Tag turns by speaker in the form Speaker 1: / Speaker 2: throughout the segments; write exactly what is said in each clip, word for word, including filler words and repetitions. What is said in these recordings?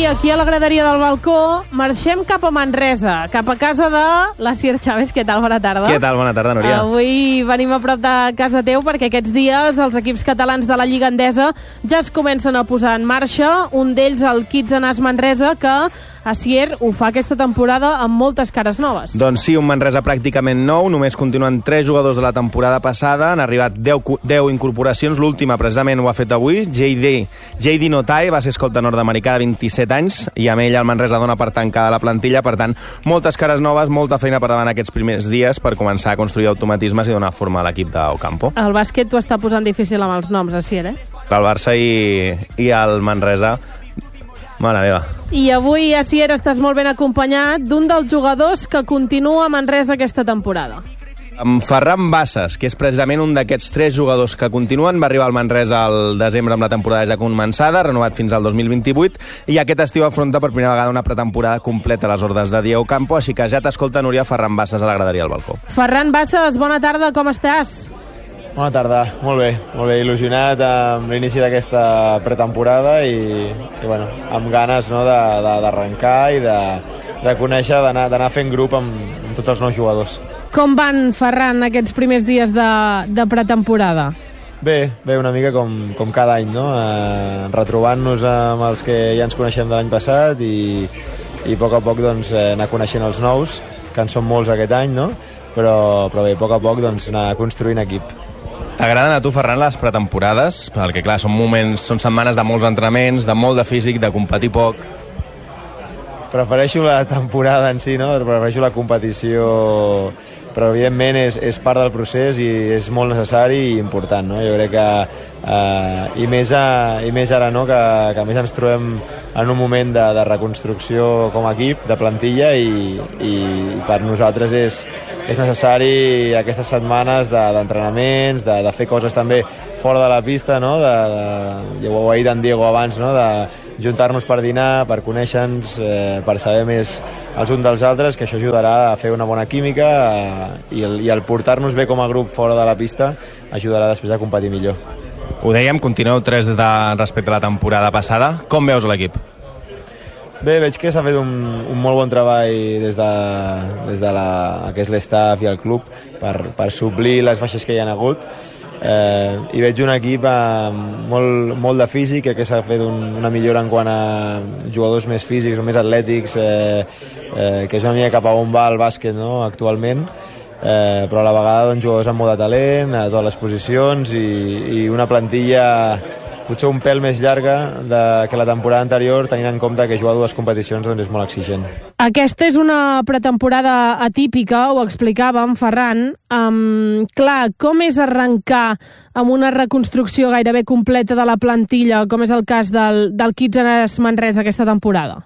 Speaker 1: avui, aquí a la graderia del balcó, marxem cap a Manresa, cap a casa de la Sir Chávez. Què tal? Bona tarda.
Speaker 2: Què tal? Bona tarda, Núria.
Speaker 1: Avui venim a prop de casa teu perquè aquests dies els equips catalans de la Lliga Endesa ja es comencen a posar en marxa. Un d'ells, el Kids Anas Manresa, que Asier ho fa aquesta temporada amb moltes cares noves.
Speaker 2: Doncs sí, un Manresa pràcticament nou, només continuen tres jugadors de la temporada passada, han arribat deu incorporacions, l'última precisament ho ha fet avui, J D, J D Notae, va ser escolta nord-americà de vint-i-set anys, i amb ell el Manresa dona per tancada la plantilla, per tant, moltes cares noves, molta feina per davant aquests primers dies per començar a construir automatismes i donar forma a l'equip d'Ocampo.
Speaker 1: El bàsquet t'ho està posant difícil amb els noms, Asier, eh?
Speaker 2: El Barça i, i el Manresa, mare meva.
Speaker 1: I avui, Asier, estàs molt ben acompanyat d'un dels jugadors que continua a Manresa aquesta temporada.
Speaker 2: Amb Ferran Bassas, que és precisament un d'aquests tres jugadors que continuen, va arribar al Manresa al desembre amb la temporada ja començada, renovat fins al dos mil vint-i-vuit, i aquest estiu afronta per primera vegada una pretemporada completa a les ordres de Diego Campo, així que ja t'escolta, Núria, Ferran Bassas a la graderia del balcó.
Speaker 1: Ferran Bassas, bona tarda, com estàs?
Speaker 3: Bona tarda, molt bé, molt bé, il·lusionat amb l'inici d'aquesta pretemporada i, i bueno, amb ganes, no, d'arrencar i de, de conèixer, d'anar fent grup amb, amb tots els nous jugadors.
Speaker 1: Com van, Ferran, aquests primers dies de, de pretemporada?
Speaker 3: Bé, bé, una mica com, com cada any, no? Eh, retrobant-nos amb els que ja ens coneixem de l'any passat i, i a poc a poc doncs, anar coneixent els nous, que en són molts aquest any, no? Però, però bé, a poc a poc doncs, anar construint equip.
Speaker 2: T'agraden a tu, Ferran, les pretemporades? Perquè, clar, són moments, són setmanes de molts entrenaments, de molt de físic, de competir poc.
Speaker 3: Prefereixo la temporada en si, no? Prefereixo la competició, però evidentment és, és part del procés i és molt necessari i important, no? Jo crec que Uh, i, més a, i més ara, no? que, que a més ens trobem en un moment de, de reconstrucció com a equip, de plantilla, i, i per nosaltres és, és necessari aquestes setmanes d'entrenaments, de, de, de fer coses també fora de la pista, no? de, de, ja ho ha dit en Diego abans, no? de juntar-nos per dinar, per conèixer-nos, eh, per saber més els uns dels altres, que això ajudarà a fer una bona química, eh, i el, i el portar-nos bé com a grup fora de la pista ajudarà després a competir millor.
Speaker 2: Ho dèiem, continueu tres de respecte a la temporada passada. Com veus l'equip?
Speaker 3: Bé, veig que s'ha fet un, un molt bon treball des de, des de la, que és l'estaf i el club per, per suplir les baixes que hi ha hagut. Eh, I veig un equip amb molt, molt de físic, que s'ha fet un, una millora en quant a jugadors més físics o més atlètics, eh, eh, que és una mica cap a on va el bàsquet, no? actualment. Eh, però a la vegada doncs, jugadors amb molt de talent a totes les posicions i, i una plantilla potser un pèl més llarga de, que la temporada anterior, tenint en compte que jugar dues competicions doncs, és molt exigent.
Speaker 1: Aquesta és una pretemporada atípica, ho explicàvem, Ferran. Um, clar, com és arrencar amb una reconstrucció gairebé completa de la plantilla, com és el cas del, del Kids Anas Manresa aquesta temporada?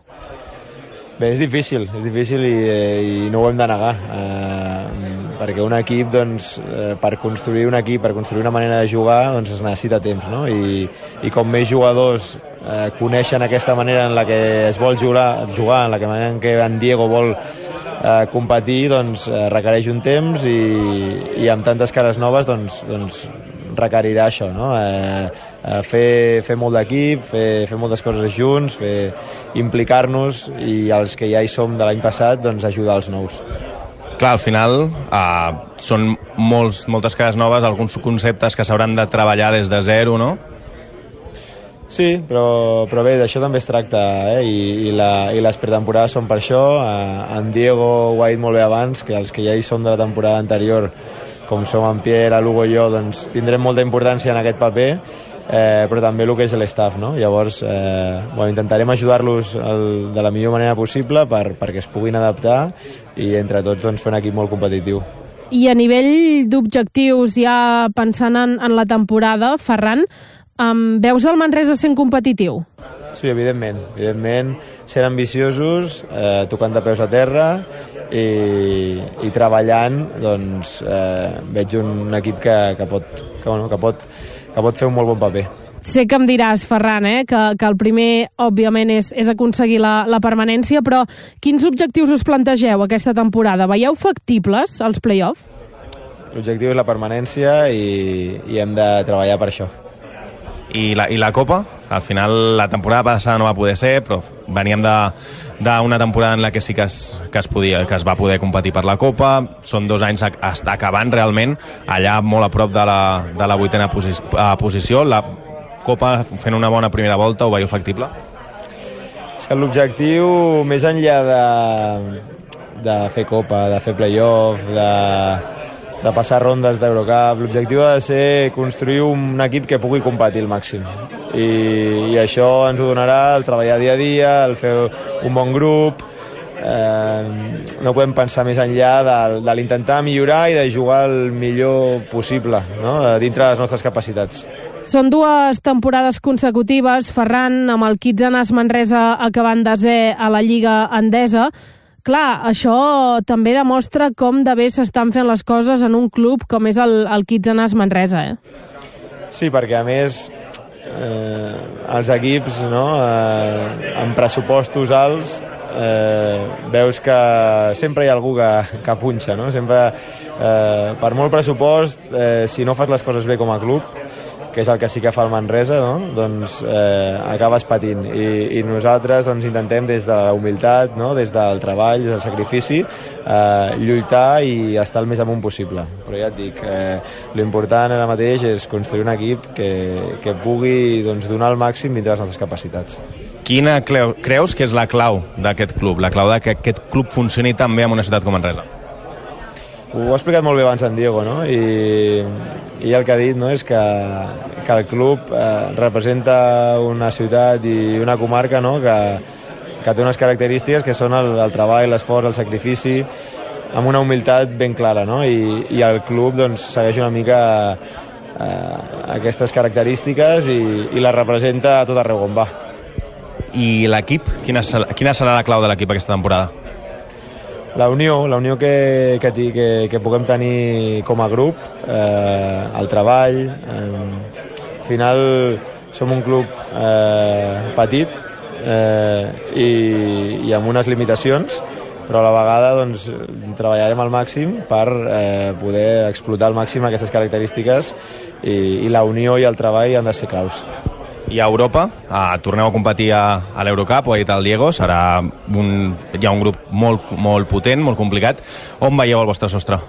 Speaker 3: Bé, és difícil, és difícil i, i no ho hem de negar, eh, perquè un equip, doncs, eh, per construir un equip, per construir una manera de jugar, doncs es necessita temps, no? I, i com més jugadors eh, coneixen aquesta manera en la que es vol jugar, jugar en la que manera en què en Diego vol eh, competir, doncs eh, requereix un temps i, i amb tantes cares noves, doncs, doncs requerirà això, no? Eh, eh, fer, fer molt d'equip, fer, fer moltes coses junts, fer, implicar-nos i els que ja hi som de l'any passat, doncs ajudar els nous.
Speaker 2: Clar, al final eh, són molts, moltes cares noves, alguns conceptes que s'hauran de treballar des de zero, no?
Speaker 3: Sí, però, però bé, d'això també es tracta, eh? I, i, la, i les pretemporades són per això. Eh, en Diego ho ha dit molt bé abans, que els que ja hi som de la temporada anterior, com som en Pierre, Lugo i jo, doncs tindrem molta importància en aquest paper, eh, però també el que és l'estaf, no? Llavors, eh, bueno, intentarem ajudar-los de la millor manera possible per, perquè es puguin adaptar i entre tots doncs, fer un equip molt competitiu.
Speaker 1: I a nivell d'objectius, ja pensant en, en la temporada, Ferran, um, veus el Manresa sent competitiu?
Speaker 3: Sí, evidentment, evidentment, sent ambiciosos, eh, tocant de peus a terra i, i treballant, doncs eh, veig un equip que, que, pot, que, bueno, que, pot, que pot fer un molt bon paper.
Speaker 1: Sé que em diràs, Ferran, eh, que, que el primer, òbviament, és, és aconseguir la, la permanència, però quins objectius us plantegeu aquesta temporada? Veieu factibles els play-off?
Speaker 3: L'objectiu és la permanència i, i hem de treballar per això.
Speaker 2: I la, i la Copa? Al final la temporada passada no va poder ser, però veníem d'una temporada en la que sí que es, que, es podia, que es va poder competir per la Copa. Són dos anys acabant realment allà molt a prop de la, de la vuitena posi posició. La Copa fent una bona primera volta, ho veieu factible?
Speaker 3: És que l'objectiu, més enllà de, de fer Copa, de fer play-off, de, de passar rondes d'Eurocup, l'objectiu ha de ser construir un equip que pugui competir al màxim. I, i això ens ho donarà el treballar dia a dia, el fer un bon grup. Eh, no podem pensar més enllà de, de l'intentar millorar i de jugar el millor possible, no? Dintre de les nostres capacitats.
Speaker 1: Són dues temporades consecutives, Ferran, amb el Kitsanas Manresa acabant desè a la Lliga Endesa. Clar, això també demostra com de bé s'estan fent les coses en un club com és el, el Kitsanas Manresa, eh?
Speaker 3: Sí, perquè a més eh, els equips, no, eh, amb pressupostos alts, eh, veus que sempre hi ha algú que, que punxa, no? Sempre, eh, per molt pressupost, eh, si no fas les coses bé com a club, que és el que sí que fa el Manresa, no? Doncs eh, acabes patint. I, i nosaltres doncs, intentem des de la humilitat, no? Des del treball, des del sacrifici, eh, lluitar i estar el més amunt possible. Però ja et dic, eh, l'important ara mateix és construir un equip que, que pugui doncs, donar el màxim dintre les nostres capacitats.
Speaker 2: Quina creus que és la clau d'aquest club, la clau de que aquest club funcioni tan bé en una ciutat com Manresa?
Speaker 3: Ho ha explicat molt bé abans en Diego, no? I, i el que ha dit, no, és que, que el club eh, representa una ciutat i una comarca, no, que, que té unes característiques que són el, el treball, l'esforç, el sacrifici, amb una humilitat ben clara, no? I, i el club doncs, segueix una mica eh, aquestes característiques i, i les representa a tot arreu on va.
Speaker 2: I l'equip? Quina, quina serà la clau de l'equip aquesta temporada?
Speaker 3: La unió, la unió que, que, que, que puguem tenir com a grup, eh, el treball. Eh, al final som un club eh, petit eh, i, i amb unes limitacions, però a la vegada doncs, treballarem al màxim per eh, poder explotar al màxim aquestes característiques i, i la unió i el treball han de ser claus.
Speaker 2: I a Europa, ah, torneu a competir a, a l'Eurocup, ho ha dit el Diego, serà un, hi ha un grup molt, molt potent, molt complicat. On veieu el vostre sostre?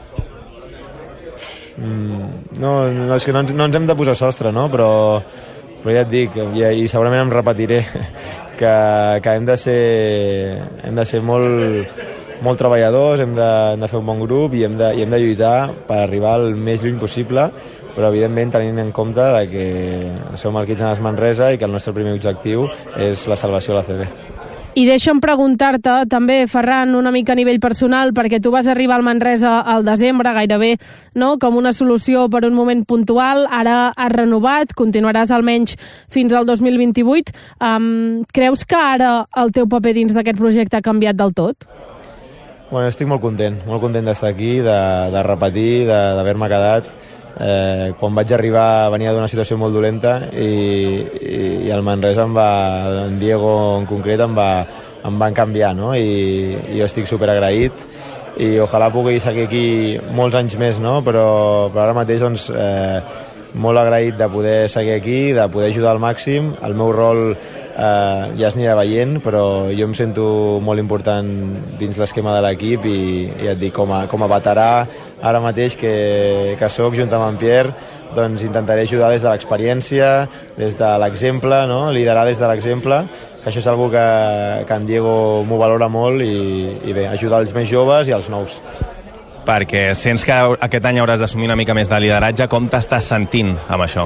Speaker 3: Mm, no, no, és que no ens, no ens hem de posar sostre, no? Però, però ja et dic, i, i segurament em repetiré, que, que hem de ser, hem de ser molt, molt treballadors, hem de, hem de fer un bon grup i hem de, i hem de lluitar per arribar el més lluny possible, però evidentment tenint en compte de que som el Kitsanas Manresa i que el nostre primer objectiu és la salvació de la C B.
Speaker 1: I deixa'm preguntar-te també, Ferran, una mica a nivell personal, perquè tu vas arribar al Manresa al desembre, gairebé, no?, com una solució per un moment puntual, ara has renovat, continuaràs almenys fins al dos mil vint-i-vuit. Um, creus que ara el teu paper dins d'aquest projecte ha canviat del tot?
Speaker 3: Bueno, estic molt content, molt content d'estar aquí, de, de repetir, d'haver-me quedat. Eh, quan vaig arribar venia d'una situació molt dolenta i, i, i el Manresa em va, en Diego en concret em va, em van canviar, no? I, i jo estic superagraït i ojalà pugui seguir aquí molts anys més, no? Però, però ara mateix doncs, eh, molt agraït de poder seguir aquí, de poder ajudar al màxim. El meu rol eh, ja es anirà veient, però jo em sento molt important dins l'esquema de l'equip i, i et dic, com a, com a veterà ara mateix que, que soc junt amb en Pierre, doncs intentaré ajudar des de l'experiència, des de l'exemple, no? Liderar des de l'exemple, que això és una cosa que, que en Diego m'ho valora molt i, i bé, ajudar els més joves i els nous.
Speaker 2: Perquè sents que aquest any hauràs d'assumir una mica més de lideratge, com t'estàs sentint amb això?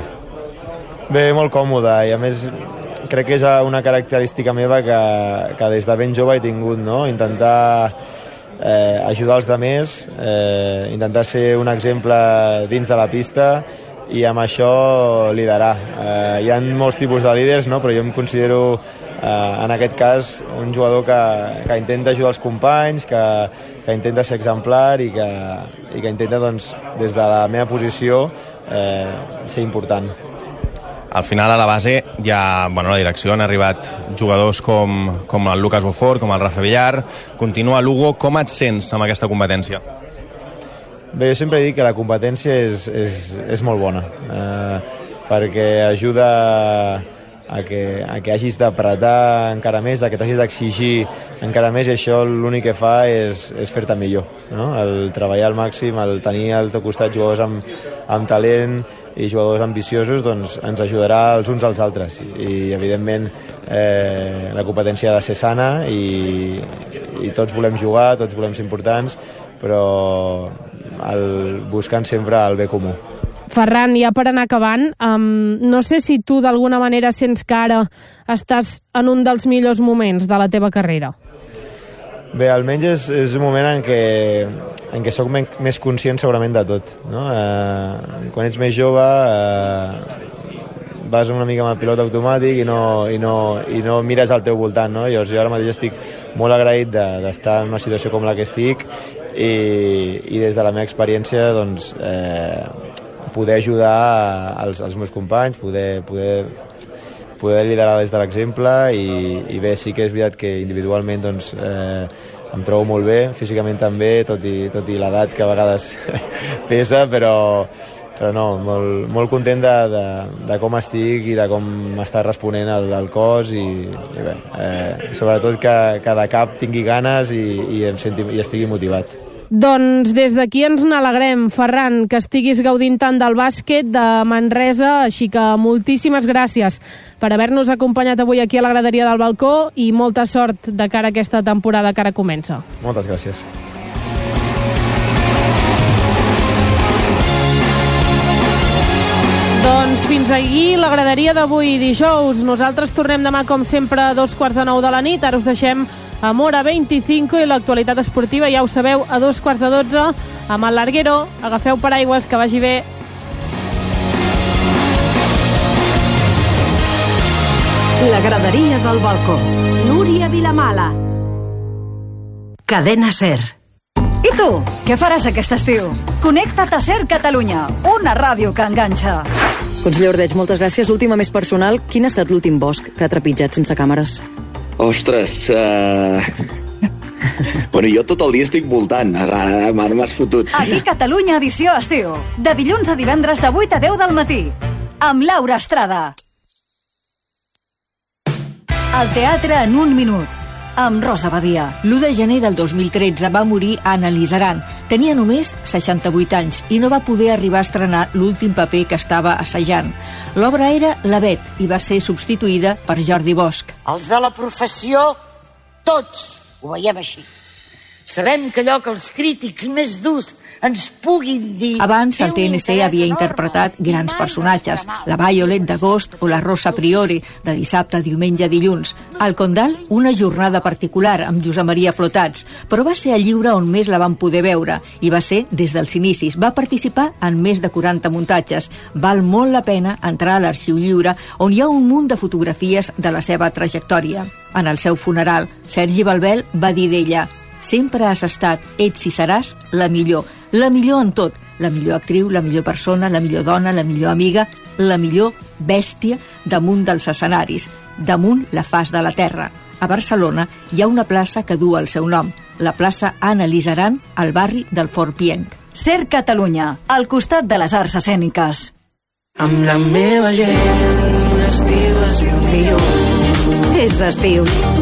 Speaker 3: Bé, molt còmode, i a més crec que és una característica meva que, que des de ben jove he tingut, no? Intentar eh, ajudar els altres, eh, intentar ser un exemple dins de la pista i amb això liderar. Eh, hi ha molts tipus de líders, no? Però jo em considero eh, en aquest cas un jugador que, que intenta ajudar els companys, que, que intenta ser exemplar i que, i que intenta doncs, des de la meva posició eh, ser important.
Speaker 2: Al final, a la base, hi ha, bueno, a la direcció han arribat jugadors com, com el Lucas Beaufort, com el Rafa Villar, continua Lugo. Com et sents amb aquesta competència?
Speaker 3: Bé, jo sempre dic que la competència és, és, és molt bona, eh, perquè ajuda a que, a que hagis d'apretar encara més, de que t'hagis d'exigir encara més, i això l'únic que fa és, és fer-te millor, no? El treballar al màxim, el tenir al teu costat jugadors amb, amb talent i jugadors ambiciosos, doncs ens ajudarà els uns als altres, i, i evidentment eh, la competència ha de ser sana i, i tots volem jugar, tots volem ser importants, però el, buscant sempre el bé comú.
Speaker 1: Ferran, ja per anar acabant, um, no sé si tu d'alguna manera sents que ara estàs en un dels millors moments de la teva carrera.
Speaker 3: Bé, almenys és, és un moment en què, en què soc men, més conscient segurament de tot, no? Eh, quan ets més jove eh, vas una mica amb el pilot automàtic i no, i no, i no mires al teu voltant, no? Llavors, jo ara mateix estic molt agraït d'estar de, en una situació com la que estic i, i des de la meva experiència doncs, eh, poder ajudar als, als meus companys, poder, poder, poder liderar des de l'exemple i, i bé, sí que és veritat que individualment doncs, eh, em trobo molt bé, físicament també, tot i, tot i l'edat que a vegades pesa, però, però no, molt, molt content de, de, de com estic i de com m'està responent el, el cos i, i bé, eh, sobretot que cada cap tingui ganes i, i, em senti, i estigui motivat.
Speaker 1: Doncs des d'aquí ens n'alegrem, Ferran, que estiguis gaudint tant del bàsquet de Manresa, així que moltíssimes gràcies per haver-nos acompanyat avui aquí a la graderia del balcó i molta sort de cara a aquesta temporada que ara comença.
Speaker 3: Moltes gràcies.
Speaker 1: Doncs fins aquí la graderia d'avui dijous. Nosaltres tornem demà, com sempre, a dos quarts de nou de la nit. Ara us deixem amb Hora vint-i-cinc i l'actualitat esportiva, ja ho sabeu, a dos quarts de dotze amb el Larguero. Agafeu paraigües, que vagi bé.
Speaker 4: La graderia del balcó. Núria Vilamala. Cadena SER.
Speaker 5: I tu, què faràs aquest estiu? Connecta't a SER Catalunya, una ràdio que enganxa.
Speaker 6: Conseller Ordeig, moltes gràcies. L'última més personal, quin ha estat l'últim bosc que ha trepitjat sense càmeres?
Speaker 7: Ostres, uh... bueno, jo tot el dia estic voltant, ara m'has fotut.
Speaker 5: Aquí Catalunya edició estiu, de dilluns a divendres de vuit a deu del matí, amb Laura Estrada. El teatre en un minut, amb Rosa Badia.
Speaker 8: l'u de gener del dos mil tretze va morir Anna Lizaran. Tenia només seixanta-vuit anys i no va poder arribar a estrenar l'últim paper que estava assajant. L'obra era La Bet i va ser substituïda per Jordi Bosch.
Speaker 9: Els de la professió, tots ho veiem així. Sabem que allò que els crítics més durs ens puguin dir...
Speaker 8: Abans, el T N C havia interpretat grans personatges, la Violet d'agost o la Rosa Priori, de dissabte, diumenge, dilluns. Al Condal, una jornada particular amb Josep Maria Flotats, però va ser el lliure on més la vam poder veure, i va ser des dels inicis. Va participar en més de quaranta muntatges. Val molt la pena entrar a l'Arxiu Lliure, on hi ha un munt de fotografies de la seva trajectòria. En el seu funeral, Sergi Balbel va dir d'ella: sempre has estat, ets i seràs la millor, la millor en tot, la millor actriu, la millor persona, la millor dona, la millor amiga, la millor bèstia damunt dels escenaris, damunt la faç de la terra. A Barcelona hi ha una plaça que du el seu nom, la plaça Anna Lizaran, al barri del Fort Pienc.
Speaker 5: SER Catalunya, al costat de les arts escèniques.
Speaker 10: Amb la meva gent, l'estiu es viu millor.
Speaker 4: És estiu.